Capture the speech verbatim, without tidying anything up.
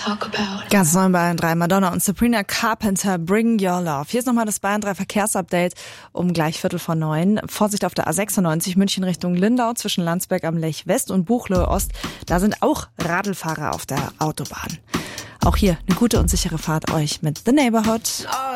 talk about. Ganz neu bei Bayern drei, Madonna und Sabrina Carpenter, Bring Your Love. Hier ist nochmal das Bayern drei Verkehrsupdate um gleich Viertel vor neun. Vorsicht auf der A sechsundneunzig München Richtung Lindau zwischen Landsberg am Lech West und Buchloe Ost. Da sind auch Radlfahrer auf der Autobahn. Auch hier eine gute und sichere Fahrt euch mit The Neighborhood.